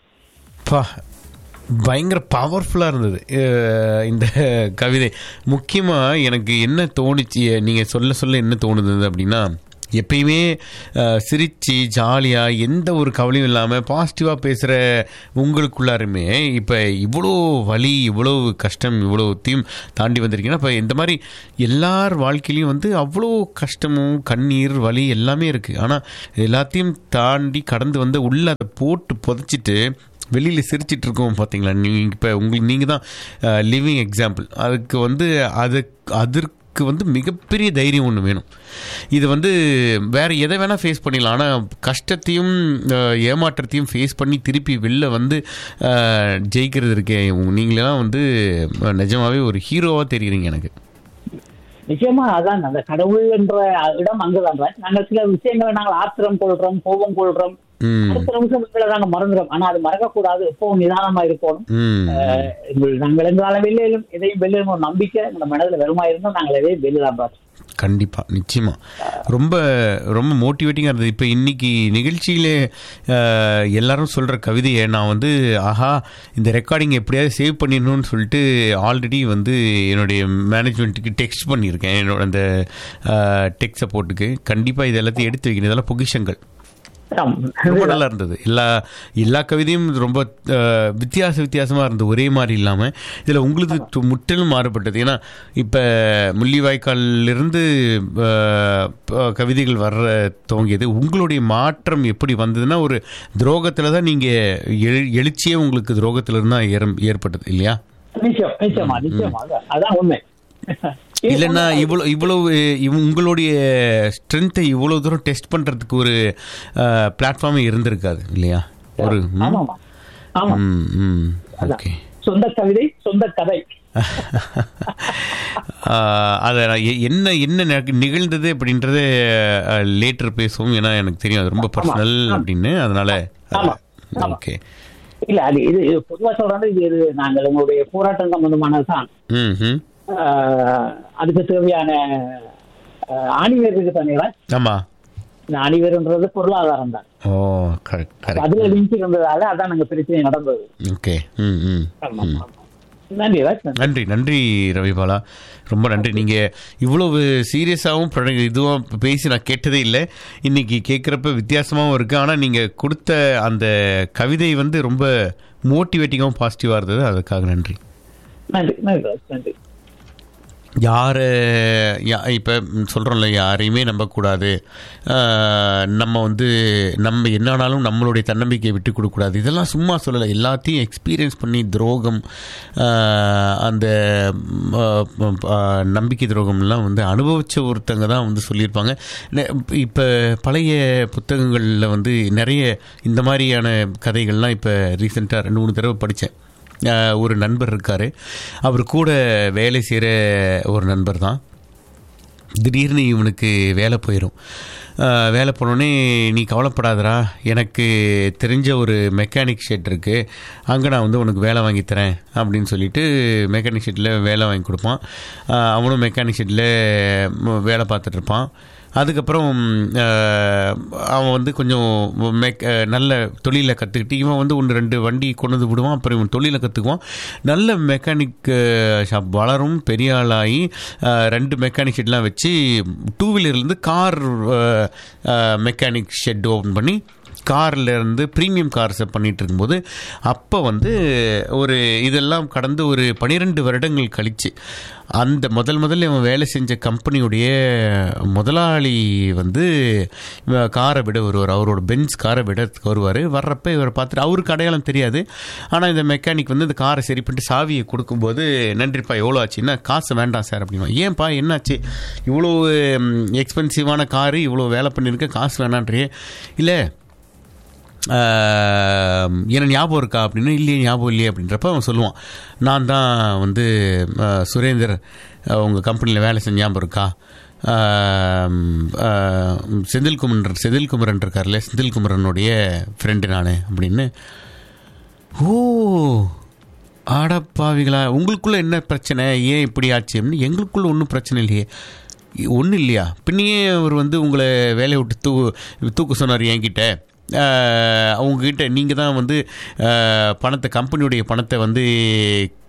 பயங்கர பவர்ஃபுல்லாக இருந்தது இந்த கவிதை. முக்கியமாக எனக்கு என்ன தோணுச்சு, நீங்கள் சொல்ல என்ன தோணுது அப்படின்னா, எப்பயுமே சிரித்து ஜாலியாக எந்த ஒரு கவலையும் இல்லாமல் பாசிட்டிவாக பேசுகிற உங்களுக்குள்ளாருமே இப்போ இவ்வளோ வலி இவ்வளோ கஷ்டம் இவ்வளோத்தையும் தாண்டி வந்திருக்கீங்கன்னா இப்போ இந்த மாதிரி எல்லார் வாழ்க்கையிலையும் வந்து அவ்வளோ கஷ்டமும் கண்ணீர் வலி எல்லாமே இருக்குது. ஆனால் எல்லாத்தையும் தாண்டி கடந்து வந்து உள்ளே அதை போட்டு புதைச்சிட்டு வெளியில் சிரிச்சிட்டு இருக்கோம் பார்த்தீங்களா. நீங்கள் இப்போ நீங்கள் தான் லிவிங் எக்ஸாம்பிள். அதுக்கு வந்து அதற்கு வந்து மிகப்பெரிய தைரியம் ஒன்று வேணும். இது வந்து வேறு எதை வேணால் ஃபேஸ் பண்ணிடலாம். ஆனால் கஷ்டத்தையும் ஏமாற்றத்தையும் ஃபேஸ் பண்ணி திருப்பி வெளில வந்து ஜெயிக்கிறது இருக்கே, நீங்களெல்லாம் வந்து நிஜமாகவே ஒரு ஹீரோவாக தெரியுறீங்க எனக்கு. நிச்சயமா அதான் அந்த கடவுள் என்ற இடம் அங்குதான். நாங்கள் சில விஷயங்களை நாங்கள் ஆத்திரம் கொள்றோம், கோபம் கொள்றோம், அடுத்த நிமிஷம் நாங்க மறந்துடும். ஆனா அது மறக்கக்கூடாது, எப்பவும் நிதானமா இருக்கணும். நாங்கள் எங்களால வெளியிலும் எதையும் வெளியிலும் ஒரு நம்பிக்கை நம்ம மனதில் வருமா இருந்தால் நாங்கள் எதையும் வெளியிடலாம். கண்டிப்பாக, நிச்சயமாக ரொம்ப ரொம்ப மோட்டிவேட்டிங்காக இருந்தது. இப்போ இன்றைக்கி நிகழ்ச்சியிலே எல்லாரும் சொல்கிற கவிதையை நான் வந்து ஆஹா இந்த ரெக்கார்டிங் எப்படியாவது சேவ் பண்ணிடணும்னு சொல்லிட்டு ஆல்ரெடி வந்து என்னுடைய மேனேஜ்மெண்ட்டுக்கு டெக்ஸ்ட் பண்ணியிருக்கேன். என்னோட அந்த டெக் சப்போர்ட்டுக்கு கண்டிப்பாக இது எல்லாத்தையும் எடுத்து வைக்கணும். இதெல்லாம் பொக்கிஷங்கள். ரொம்ப நல்லா இருந்தது. எல்லா கவிதையும் ரொம்ப வித்தியாசமாக இருந்தது, ஒரே மாதிரி இல்லாமல். இதில் உங்களுக்கு முற்றிலும் மாறுபட்டது. ஏன்னா இப்போ முள்ளிவாய்க்காலிலிருந்து கவிதைகள் வர்ற துவங்கியது. உங்களுடைய மாற்றம் எப்படி வந்ததுன்னா ஒரு துரோகத்தில் தான் நீங்கள் எழுச்சியே உங்களுக்கு துரோகத்திலிருந்து தான் ஏற்பட்டது இல்லையா? அதான் உண்மை. இல்லைன்னா இவ்வளவு உங்களுடைய ஸ்ட்ரென்த்தை இவ்வளவு தூரம் டெஸ்ட் பண்றதுக்கு ஒரு பிளாட்ஃபார்மே இருந்திருக்காது இல்லையா? ஒரு ஓகே, சொந்த கவிதை சொந்த கதை. அதை என்ன என்ன நிகழ்ந்தது அப்படின்றத லேட்டர் பேசுவோம். ஏன்னா எனக்கு தெரியும் அது ரொம்ப பர்சனல் அப்படின்னு. அதனால ஓகே. இல்ல அது இது பொதுவாக சொல்றாங்க. இது நாங்கள் உங்களுடைய போராட்டம் சம்பந்தமானதுதான். அதுக்கு தேவையான ஆணிவேர் இருக்கு தானே? ஆமா, இந்த ஆணிவேர்ன்றது பொருளாதாரம் தான். ஓ கரெக்ட். அதுல லிங்க் இருந்ததால அதான் நாங்க பிரச்சனை நடந்தது. ஓகே. நன்றி நன்றி ரவிபாலா, ரொம்ப நன்றி. நீங்கள் இவ்வளவு சீரியஸாகவும் இதுவாக பேசி நான் கேட்டதே இல்லை. இன்றைக்கி கேட்குறப்ப வித்தியாசமாகவும் இருக்குது. ஆனால் நீங்கள் கொடுத்த அந்த கவிதை வந்து ரொம்ப மோட்டிவேட்டிங்காகவும் பாசிட்டிவாக இருந்தது. அதுக்காக நன்றி. நன்றி. இப்போ சொல்கிறோம்ல, யாரையுமே நம்பக்கூடாது, நம்ம வந்து நம்ம என்னானாலும் நம்மளுடைய தன்னம்பிக்கையை விட்டு கொடுக்கூடாது. இதெல்லாம் சும்மா சொல்லலை, எல்லாத்தையும் எக்ஸ்பீரியன்ஸ் பண்ணி துரோகம், அந்த நம்பிக்கை துரோகம்லாம் வந்து அனுபவித்த ஒருத்தங்க தான் வந்து சொல்லியிருப்பாங்க. இப்போ பழைய புத்தகங்களில் வந்து நிறைய இந்த மாதிரியான கதைகள்லாம் இப்போ ரீசெண்டாக 2-3 தடவை படித்தேன். ஒரு நண்பர் இருக்கார், அவர் கூட வேலை செய்கிற ஒரு நண்பர் தான். திடீர்னு இவனுக்கு வேலை போயிடும். வேலை போனோடனே, நீ கவலைப்படாதரா, எனக்கு தெரிஞ்ச ஒரு மெக்கானிக் ஷெட் இருக்குது, அங்கே நான் வந்து உனக்கு வேலை வாங்கித்தரேன் அப்படின்னு சொல்லிட்டு மெக்கானிக் ஷெட்டில் வேலை வாங்கி கொடுப்பான். அவனும் மெக்கானிக் ஷெட்டில் வேலை பார்த்துட்ருப்பான். அதுக்கப்புறம் அவன் வந்து கொஞ்சம் நல்ல தொழிலை கற்றுக்கிட்டு இவன் வந்து 1-2 வண்டி கொண்டு வந்து விடுவான். அப்புறம் இவன் தொழிலை கற்றுக்குவான். நல்ல மெக்கானிக் ஷாப் வளரும், பெரிய ஆளாகி 2 மெக்கானிக் ஷெட்லாம் வச்சு 2 வீலர்லேருந்து கார் மெக்கானிக் ஷெட் ஓப்பன் பண்ணி கார்லேருந்து ப்ரீமியம் கார்ஸை பண்ணிகிட்டு இருக்கும்போது, அப்போ வந்து ஒரு இதெல்லாம் கடந்து ஒரு 12 வருடங்கள் கழித்து அந்த முதல்ல இவன் வேலை செஞ்ச கம்பெனியுடைய முதலாளி வந்து காரை விட வருவார். அவரோட பென்ஸ் காரை விட வருவார். வர்றப்ப இவரை பார்த்துட்டு, அவருக்கு அடையாளம் தெரியாது. ஆனால் இந்த மெக்கானிக் வந்து இந்த காரை சரி பண்ணிட்டு சாவியை கொடுக்கும்போது, நன்றிப்பா எவ்வளோ ஆச்சுன்னா, காசு வேண்டாம் சார் அப்படின்னா. ஏன்பா என்னாச்சு, இவ்வளோ எக்ஸ்பென்சிவான காரு, இவ்வளோ வேலை பண்ணியிருக்க, காசு வேணான்றியே. இல்லை என்ன ஞாபகம் இருக்கா அப்படின்னு. இல்லையே ஞாபகம் இல்லையே அப்படின்றப்ப அவன் சொல்லுவான், நான் தான் வந்து சுரேந்தர், உங்கள் கம்பெனியில் வேலை செஞ்ச ஞாபகம் இருக்கா, செந்தில்குமரன் இருக்கார்ல, செந்தில்குமரனுடைய ஃப்ரெண்டு நான் அப்படின்னு. ஓ ஆடப்பாவிகளா, உங்களுக்குள்ளே என்ன பிரச்சனை, ஏன் இப்படி ஆச்சு அப்படின்னு. எங்களுக்குள்ளே ஒன்றும் பிரச்சனை இல்லையே. ஒன்றும் இல்லையா, பின்னையே அவர் வந்து உங்களை வேலையை விட்டு தூக்க சொன்னார் என்கிட்ட. அவங்கக்கிட்ட நீங்கள் தான் வந்து பணத்தை, கம்பெனியுடைய பணத்தை வந்து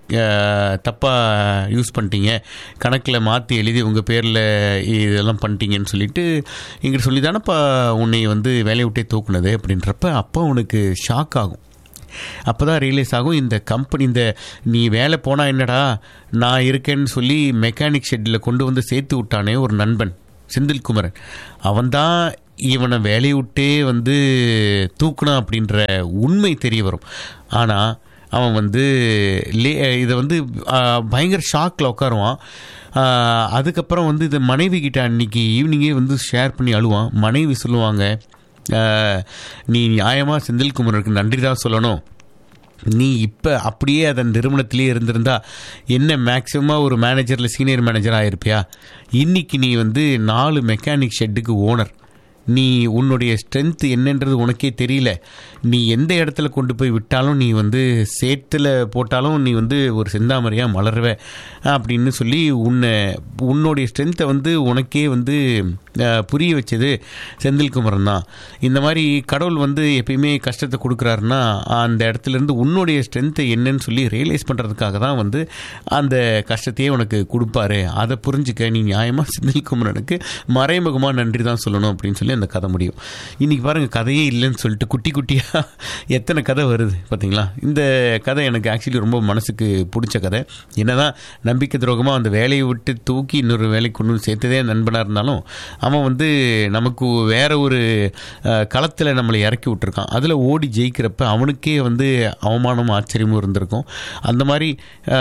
தப்பாக யூஸ் பண்ணிட்டீங்க, கணக்கில் மாற்றி எழுதி உங்கள் பேரில் இதெல்லாம் பண்ணிட்டீங்கன்னு சொல்லிட்டு எங்கிட்ட சொல்லி தானேப்பா உன்னை வந்து வேலையை விட்டே தூக்குனது அப்படின்றப்ப அப்போ உனக்கு ஷாக் ஆகும். அப்போ தான் ரியலைஸ் ஆகும், இந்த கம்பெனி, இந்த நீ வேலை போனால் என்னடா நான் இருக்கேன்னு சொல்லி மெக்கானிக் ஷெட்டில் கொண்டு வந்து சேர்த்து விட்டானே ஒரு நண்பன் செந்தில்குமரன், அவன்தான் இவனை வேலையை விட்டே வந்து தூக்குனான் அப்படின்ற உண்மை தெரிய வரும். ஆனால் அவன் வந்து இதை வந்து பயங்கர ஷாக்கில் உட்காருவான். அதுக்கப்புறம் வந்து இதை மனைவி கிட்ட அன்றைக்கி ஈவினிங்கே வந்து ஷேர் பண்ணி அழுவான். மனைவி சொல்லுவாங்க, நீ நியாயமாக செந்தில்குமரனுக்கு நன்றி தான் சொல்லணும், நீ இப்போ அப்படியே அதன் நிறுவனத்திலே இருந்திருந்தா என்ன மேக்ஸிமமாக ஒரு மேனேஜரில் சீனியர் மேனேஜர் ஆகிருப்பியா, இன்றைக்கி நீ வந்து 4 மெக்கானிக் ஷெட்டுக்கு ஓனர், நீ உன்னுடைய ஸ்ட்ரென்த்து என்னன்றது உனக்கே தெரியல, நீ எந்த இடத்துல கொண்டு போய் விட்டாலும் நீ வந்து சேத்துல போட்டாலும் நீ வந்து ஒரு செந்தாமரையாக மலர்வே அப்படின்னு சொல்லி உன்னுடைய ஸ்ட்ரென்த்தை வந்து உனக்கே வந்து புரிய வச்சது செந்தில்குமரன் தான். இந்த மாதிரி கடவுள் வந்து எப்பயுமே கஷ்டத்தை கொடுக்குறாருன்னா அந்த இடத்துலேருந்து உன்னுடைய ஸ்ட்ரென்த்தை என்னன்னு சொல்லி ரியலைஸ் பண்ணுறதுக்காக தான் வந்து அந்த கஷ்டத்தையே உனக்கு கொடுப்பாரு, அதை புரிஞ்சுக்க நீ நியாயமாக செந்தில்குமரனுக்கு மறைமுகமாக நன்றி தான் சொல்லணும் அப்படின்னு சொல்லி அந்த கதை முடியும். இன்றைக்கி பாருங்கள், கதையே இல்லைன்னு சொல்லிட்டு குட்டி குட்டியாக எத்தனை கதை வருது பார்த்தீங்களா. இந்த கதை எனக்கு ஆக்சுவலி ரொம்ப மனசுக்கு பிடிச்ச கதை. என்னதான் நம்பிக்கை துரோகமாக அந்த வேலையை விட்டு தூக்கி இன்னொரு வேலைக்கு கொண்டு சேர்த்ததே நண்பனாக இருந்தாலும் அவன் வந்து நமக்கு வேற ஒரு களத்தில் நம்மளை இறக்கி விட்டுருக்கான். அதில் ஓடி ஜெயிக்கிறப்ப அவனுக்கே வந்து அவமானமும் ஆச்சரியமும் இருந்திருக்கும். அந்த மாதிரி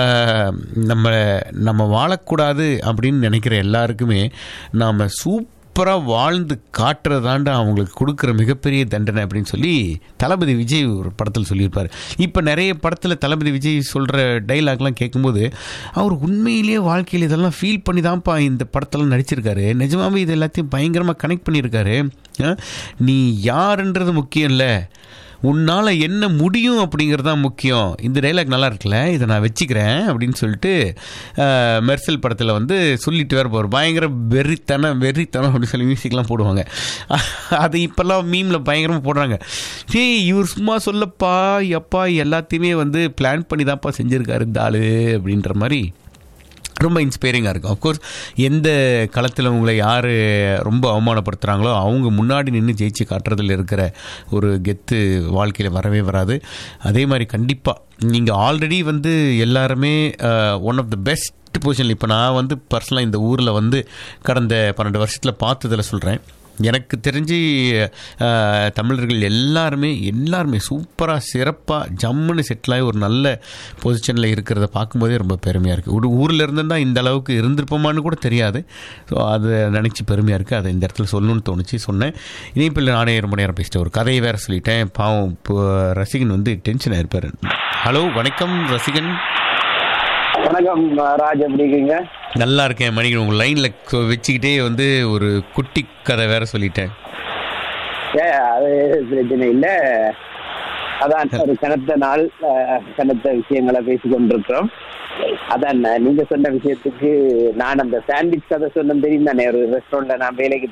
நம்ம வாழக்கூடாது அப்படின்னு நினைக்கிற எல்லாருக்குமே நாம் சூப்பராக வாழ்ந்து காட்டுறதாண்டா அவங்களுக்கு கொடுக்குற மிகப்பெரிய தண்டனை அப்படின்னு சொல்லி தளபதி விஜய் ஒரு படத்தில் சொல்லியிருப்பார். இப்போ நிறைய படத்தில் தளபதி விஜய் சொல்கிற டைலாக்லாம் கேட்கும்போது அவர் உண்மையிலேயே வாழ்க்கையில் இதெல்லாம் ஃபீல் பண்ணி தான்ப்பா இந்த படத்தெல்லாம் நடிச்சிருக்காரு. நிஜமாவே இது எல்லாத்தையும் பயங்கரமாக கனெக்ட் பண்ணியிருக்காரு. நீ யாருன்றது முக்கியம் இல்லை, உன்னால் என்ன முடியும் அப்படிங்கிறது தான் முக்கியம். இந்த டைலாக் நல்லா இருக்குல்ல, இதை நான் வச்சுக்கிறேன் அப்படின்னு சொல்லிட்டு மெர்சல் படத்தில் வந்து சொல்லிட்டு வேறு போவார். பயங்கர வெறித்தனம் அப்படின்னு சொல்லி மியூசிக்லாம் போடுவாங்க. அது இப்போல்லாம் மீமில் பயங்கரமாக போடுறாங்க. இவர் சும்மா சொல்லப்பா எப்பா எல்லாத்தையுமே வந்து பிளான் பண்ணி தான்ப்பா செஞ்சுருக்காரு இந்த ஆளு அப்படின்ற மாதிரி ரொம்ப இன்ஸ்பைரிங்காக இருக்கும். அஃப்கோர்ஸ் எந்த களத்தில் உங்களை யார் ரொம்ப அவமானப்படுத்துகிறாங்களோ அவங்க முன்னாடி நின்று ஜெயிச்சு காட்டுறதுல இருக்கிற ஒரு கெத்து வாழ்க்கையில் வரவே வராது. அதே மாதிரி கண்டிப்பாக நீங்கள் ஆல்ரெடி வந்து எல்லாருமே ஒன் ஆஃப் த பெஸ்ட் பொசிஷனில், இப்போ நான் வந்து பர்சனலாக இந்த ஊரில் வந்து கடந்த 12 வருஷத்தில் பார்த்ததில் சொல்கிறேன், எனக்கு தெரிஞ்சு தமிழர்கள் எல்லாருமே சூப்பராக சிறப்பாக ஜம்முன்னு செட்டிலாகி ஒரு நல்ல பொசிஷனில் இருக்கிறத பார்க்கும்போதே ரொம்ப பெருமையாக இருக்குது. ஒரு ஊரில் இருந்துதான் இந்த அளவுக்கு இருந்திருப்போமான்னு கூட தெரியாது. ஸோ அதை நினச்சி பெருமையாக இருக்குது. அதை இந்த இடத்துல சொல்லணும்னு தோணுச்சு, சொன்னேன். இனிப்பில் நானே ரொம்ப நேரம் பேசிட்டேன், ஒரு கதையை வேறு சொல்லிட்டேன். பாவம் இப்போ ரசிகன் வந்து டென்ஷன் ஆயிருப்பார். ஹலோ, வணக்கம் ரசிகன். வணக்கம் ராஜ், எப்படி இருக்கீங்க? நல்லா இருக்கேன் மணிகன். உங்கள் லைனில் வச்சுக்கிட்டே வந்து ஒரு குட்டி கதை வேற சொல்லிட்டேன். அது பிரச்சனை இல்லை. அதான் ஒரு கனத்த விஷயங்களை பேசி கொண்டிருக்கிறோம். அதான் நீங்க சொன்ன விஷயத்துக்கு நான் அந்த சாண்ட்விச் கதை சொன்னேன் தெரியும் தானே, ஒரு ரெஸ்டாரண்ட்ல நான் வேலைக்கு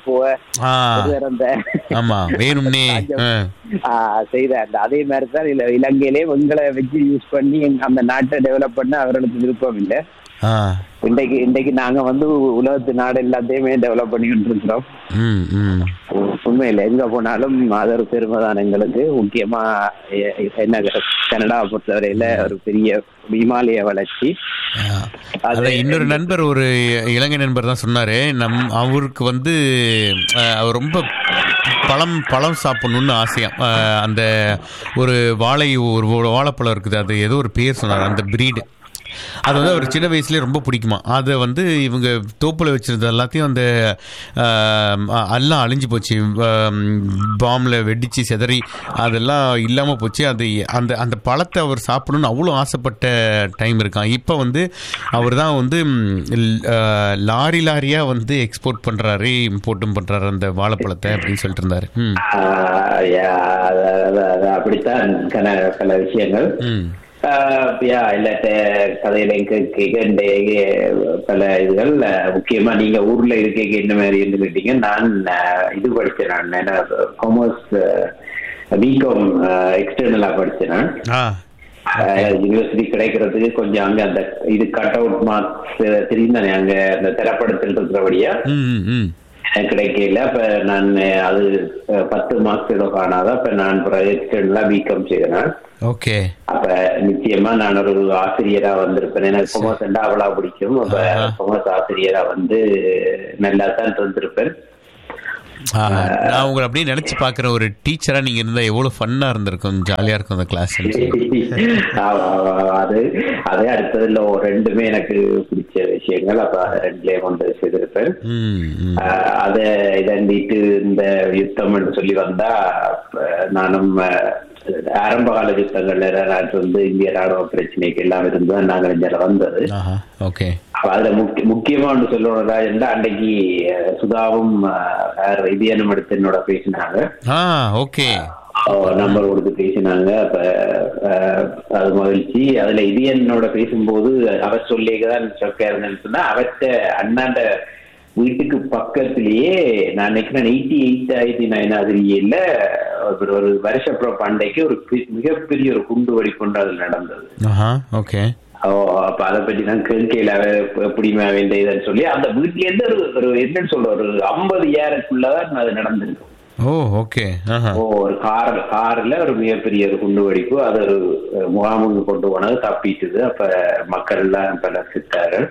செய்த அந்த அதே மாதிரி தான் இலங்கையிலே உங்களை வச்சு யூஸ் பண்ணி அந்த நாட்டை டெவலப் பண்ண அவர்களுக்கு விருப்பம் இல்லை. இன்றைக்கு நாங்க வந்து உலகத்து நாடு எல்லாத்தையுமே டெவலப் பண்ணிட்டு இருக்கிறோம். உண்மையில எங்க போனாலும் அது ஒரு பெருமை தான் எங்களுக்கு. முக்கியமா என்ன கனடாவை பொறுத்தவரையில ஒரு பெரிய இமாலய வளர்ச்சி. இன்னொரு நண்பர், ஒரு இலங்கை நண்பர் தான் சொன்னாரு, அவருக்கு வந்து அவர் ரொம்ப பழம் சாப்பிடணும்னு ஆசையா. அந்த ஒரு வாழைப்பழம் இருக்குது, அது ஏதோ ஒரு பேர் சொன்னார், அந்த பிரீடு. அது வந்து அவர் சின்ன வயசுலேயே ரொம்ப பிடிக்குமா. அதை வந்து இவங்க தோப்பில் வச்சுருந்த எல்லாத்தையும் அந்த எல்லாம் அழிஞ்சு போச்சு, பாம்பில் வெடித்து செதறி அதெல்லாம் இல்லாமல் போச்சு. அது அந்த பழத்தை அவர் சாப்பிடணும்னு அவ்வளோ ஆசைப்பட்ட டைம் இருக்கான். இப்போ வந்து அவர் தான் வந்து லாரியாக வந்து எக்ஸ்போர்ட் பண்ணுறாரு, இம்போர்ட்டும் பண்ணுறாரு அந்த வாழைப்பழத்தை அப்படின்னு சொல்லிட்டு இருந்தாரு. அப்படித்தான் பல விஷயங்கள் இல்லாட்ட கதையில பல இதுகள். முக்கியமா நீங்க ஊர்ல இருக்க என்ன மாதிரி இருந்து கேட்டீங்க. நான் இது படிச்சேன், நான் காமர்ஸ் பிகாம் எக்ஸ்டர்னலா படிச்சேன். யூனிவர்சிட்டி கிடைக்கிறதுக்கு கொஞ்சம் அங்க அந்த இது கட் அவுட் மார்க்ஸ் தெரியும் தானே, அங்க அந்த திரைப்படத்தில் இருக்கிறபடியா கிடைக்கல. இப்ப நான் அது 10 மார்க்ஸ் ஏதோ காணாத. இப்ப நான் எக்ஸ்டர்னலா பிகாம் செய்தேன். ஓகே. அப்ப நிச்சயமா நான் ஒரு ஆசிரியரா வந்திருப்பேன். எனக்கு கொமர்ஸ் அவ்வளவு பிடிக்கும். அப்ப கொமர்ஸ் ஆசிரியரா வந்து நல்லா தான் இருந்திருப்பேன். நான் உங்களை அப்படியே நினைச்சு பாக்குறேன், ஒரு டீச்சரா நீங்க இருந்தா எவ்வளவு ஃபன்னா இருந்திருக்கும், ஜாலியா இருக்கும் அந்த கிளாஸ். அது அடுத்ததுல ரெண்டுமே எனக்கு பிடிச்ச விஷயங்கள். அப்ப ரெண்டுலயே கொண்டு செய்திருப்பேன். அத இதண்டிட்டு இந்த யுத்தம் சொல்லி வந்தா நானும் ஆரம்ப கால யுத்தங்கள்ல வந்து இந்திய ராணுவ பிரச்சனைக்கு எல்லாம் இருந்தா நாங்கள் இங்க வந்தது. அதுல முக்கியமா ஒன்று சொல்லணும்டா, அன்னைக்கு சுதாவும் இதயனும் எடுத்து என்னோட பேசினாங்க. நம்பர் கொடுத்து பேசினாங்க. அப்ப அது மகிழ்ச்சி. அதுல இதயனோட பேசும்போது அவர் சொல்லிதான் சொக்கா இருந்தேன்னு சொன்னா, அவர்கிட்ட அண்ணாண்ட வீட்டுக்கு பக்கத்திலேயே நான் நினைக்கிறேன் 88 ஒரு வருஷப்புறம் பண்டைக்கு ஒரு மிகப்பெரிய ஒரு குண்டு வெடிப்பு அதுல நடந்தது. அப்ப அதை பற்றி நான் கேட்கல எப்படிமா வேண்டியதுன்னு சொல்லி அந்த வீட்டுல இருந்து ஒரு என்னன்னு சொல்ற ஒரு 50 ஏருக்குள்ளதான் அது நடந்திருக்கும். ஒரு கார்ல ஒரு மிகப்பெரிய ஒரு குண்டு வெடிப்பு. அது ஒரு முகாமுக்கு கொண்டு போனது தப்பிட்டுது. அப்ப மக்கள் எல்லாம் பல சித்தார்கள்,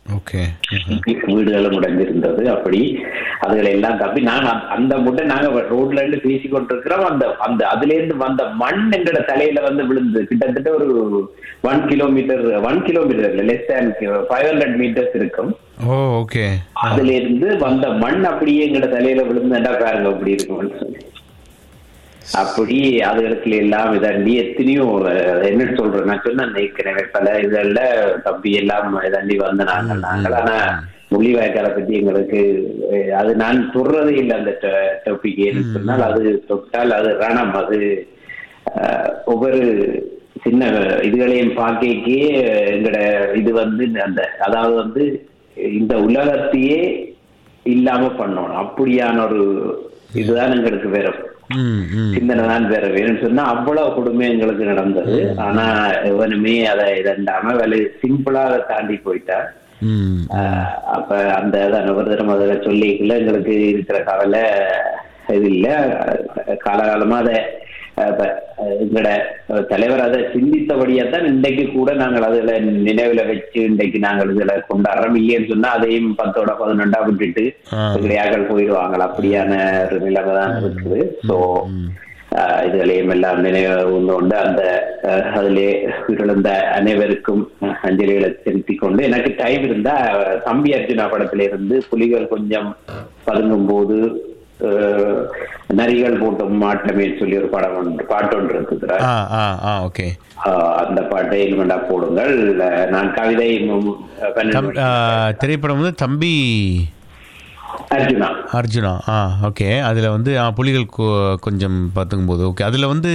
வீடுகளும் உடைஞ்சிருந்தது. அப்படி அதுகளை எல்லாம் தப்பி நாங்க அந்த முட்டை நாங்க ரோட்ல இருந்து பேசி கொண்டிருக்கிறோம். அந்த அதுல இருந்து வந்த மண் எங்களோட தலையில வந்து விழுந்து கிட்டத்தட்ட ஒரு 1 கிலோமீட்டர் லெஸ் தேன் 500 மீட்டர்ஸ் இருக்கும். அதுல இருந்து வந்த மண் அப்படியே எங்களோட தலையில விழுந்துட்டா பாருங்க அப்படி இருக்கும்னு சொல்லி. அப்படி அதுகளுக்கு எல்லாம் இதாண்டி எத்தனையோ என்ன சொல்றேன் நான் சொன்ன நினைக்கிறேன் பல இதெல்ல தப்பி எல்லாம் இதாண்டி வந்த நாங்கள். ஆனா முள்ளிவாய்க்காலை பத்தி எங்களுக்கு அது நான் சொல்றதே இல்லை. அந்த டாபிக் ஏன்னு சொன்னால் அது தொட்டால் அது ரணம். அது ஒவ்வொரு சின்ன இதுகளையும் பார்க்கே எங்கட இது வந்து அந்த அதாவது வந்து இந்த உலகத்தையே இல்லாம பண்ணணும் அப்படியான ஒரு இதுதான் எங்களுக்கு வேற சிந்தனை தான் வேற வேணும்னு சொன்னா அவ்வளவு கொடுமை எங்களுக்கு நடந்தது. ஆனா எவனுமே அதை இதண்டாம வேலை சிம்பிளா அதை தாண்டி போயிட்டா. அப்ப அந்த ஒரு தரம் அதில் சொல்லிக்கல எங்களுக்கு இருக்கிற கவலை இது இல்லை. காலகாலமா அதை எங்களோட தலைவர் அதை சிந்தித்தபடியாத்தான் இன்றைக்கு கூட நாங்கள் அதுல நினைவுல வச்சு இன்றைக்கு நாங்கள் இதுல கொண்டாடுறோம். இல்லைன்னு சொன்னா அதையும் 10ஓட 11 விட்டுட்டு எங்களையாக்கள் போயிடுவாங்க. அப்படியான ஒரு நிலைமை தான் இருக்குது. ஸோ இதுகளையும் எல்லாம் நினைவு கொண்டு அந்த அதிலே உயிரிழந்த அனைவருக்கும் அஞ்சலிகளை செலுத்தி கொண்டு எனக்கு டைம் இருந்தா தம்பி அர்ஜுனா படத்துல இருந்து புலிகள் கொஞ்சம் பதுங்கும் போது நரிகள் போட்டும் மாட்டமே சொல்லி ஒரு பாட்டு ஒன்று இருக்குது. அந்த பாட்டை இனிமேண்டா போடுங்கள். நான் கவிதை திரைப்படம் வந்து தம்பி அர்ஜுனா. ஓகே. அதுல வந்து புலிகள் கொஞ்சம் பார்த்துக்கும் போது ஓகே. அதுல வந்து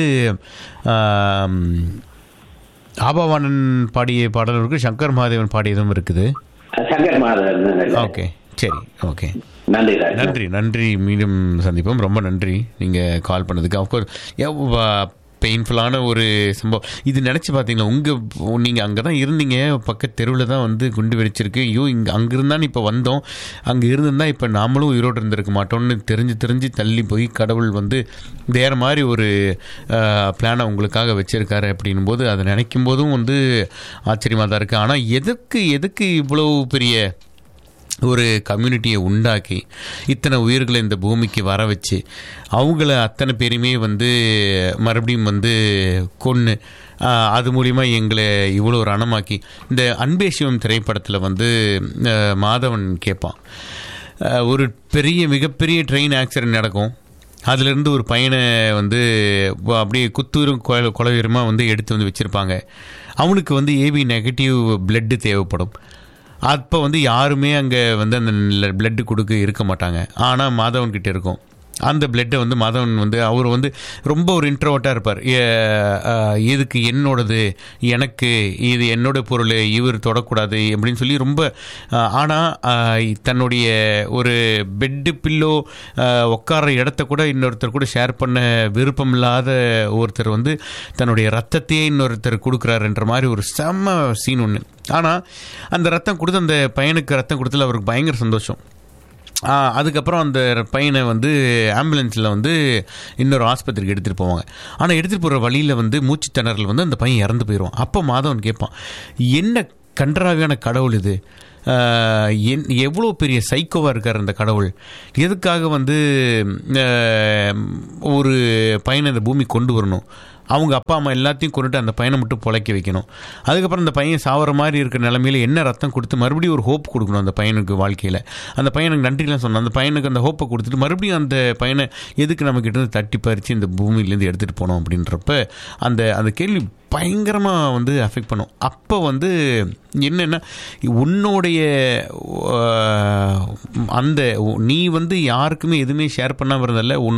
ஆபாவானன் பாடிய பாடல் இருக்கு, சங்கர் மகாதேவன் பாடியதும் இருக்குது. ஓகே சரி ஓகே. நன்றி. மீண்டும் சந்திப்போம். ரொம்ப நன்றி நீங்கள் கால் பண்ணதுக்கு. அஃப்கோர்ஸ் பெயின்ஃபுல்லான ஒரு சம்பவம் இது. நினச்சி பார்த்தீங்களா, நீங்கள் அங்கே தான் இருந்தீங்க, பக்கத்து தெருவில் தான் வந்து குண்டு வெடிச்சிருக்கு. ஐயோ அங்கே இருந்தான்னு இப்போ வந்தோம், அங்கே இருந்திருந்தால் இப்போ நாமளும் உயிரோடு இருந்திருக்க மாட்டோம்னு தெரிஞ்சு தள்ளி போய் கடவுள் வந்து வேறு மாதிரி ஒரு பிளானை உங்களுக்காக வச்சுருக்காரு அப்படின்னும் போது அதை நினைக்கும் போதும் வந்து ஆச்சரியமாக தான் இருக்குது. ஆனால் எதுக்கு இவ்வளோ பெரிய ஒரு கம்யூனிட்டியை உண்டாக்கி இத்தனை உயிர்களை இந்த பூமிக்கு வர வச்சு அவங்கள அத்தனை பேருமே வந்து மறுபடியும் வந்து கொன்று அது மூலிமா எங்களை இவ்வளோ ரணமாக்கி இந்த அன்பே சிவம் திரைப்படத்தில் வந்து மாதவன் கேட்பான், ஒரு மிகப்பெரிய ட்ரெயின் ஆக்சிடென்ட் நடக்கும். அதுலேருந்து ஒரு பையனை வந்து அப்படியே குத்தூரும் கொலவீரமாக வந்து எடுத்து வந்து வச்சுருப்பாங்க. அவனுக்கு வந்து ஏபி நெகட்டிவ் பிளட்டு தேவைப்படும். அப்போ வந்து யாருமே அங்கே வந்து அந்த பிளட்டு கொடுக்க இருக்க மாட்டாங்க. ஆனால் மாதவன்கிட்ட இருக்கும். அந்த பிளட்டை வந்து மாதவன் வந்து அவர் வந்து ரொம்ப ஒரு இன்ட்ரோவர்ட்டாக இருப்பார். எதுக்கு என்னோடது, எனக்கு இது என்னோட பொருள், இவர் தொடக்கூடாது அப்படின்னு சொல்லி ரொம்ப. ஆனால் தன்னுடைய ஒரு பெட்டு பில்லோ உட்கார இடத்த கூட இன்னொருத்தர் கூட ஷேர் பண்ண விருப்பம் இல்லாத ஒருத்தர் வந்து தன்னுடைய ரத்தத்தையே இன்னொருத்தர் கொடுக்குறாருன்ற மாதிரி ஒரு செம்ம சீன் ஒன்று. ஆனால் அந்த ரத்தம் கொடுத்து அந்த பையனுக்கு ரத்தம் கொடுத்தல அவருக்கு பயங்கர சந்தோஷம். அதுக்கப்புறம் அந்த பையனை வந்து ஆம்புலன்ஸில் வந்து இன்னொரு ஆஸ்பத்திரிக்கு எடுத்துகிட்டு போவாங்க. ஆனால் எடுத்துகிட்டு போகிற வழியில் வந்து மூச்சு திணறல் வந்து அந்த பையன் இறந்து போயிடுவான். அப்போ மாதவன் கேட்பான், என்ன கன்றாவியான கடவுள் இது, எவ்வளோ பெரிய சைக்கோவாக இருக்கார் அந்த கடவுள், எதுக்காக வந்து ஒரு பையனை இந்த பூமி கொண்டு வரணும், அவங்க அப்பா அம்மா எல்லாத்தையும் கொண்டுட்டு அந்த பையனை மட்டும் பொழைக்க வைக்கணும், அதுக்கப்புறம் அந்த பையன் சாவர மாதிரி இருக்கிற நிலமையில என்ன ரத்தம் கொடுத்து மறுபடியும் ஒரு ஹோப் கொடுக்கணும் அந்த பையனுக்கு வாழ்க்கையில். அந்த பையனுக்கு நன்றிலாம் சொன்னான். அந்த பையனுக்கு அந்த ஹோப்பை கொடுத்துட்டு மறுபடியும் அந்த பையனை எதுக்கு நம்மக்கிட்ட இருந்து தட்டி பறித்து இந்த பூமியிலேருந்து எடுத்துகிட்டு போனோம் அப்படின்றப்ப அந்த அந்த கேள்வி பயங்கரமாக வந்து அஃபெக்ட் பண்ணும். அப்போ வந்து என்னென்னா உன்னுடைய அந்த நீ வந்து யாருக்குமே எதுவுமே ஷேர் பண்ணாமல் இருந்ததில்ல,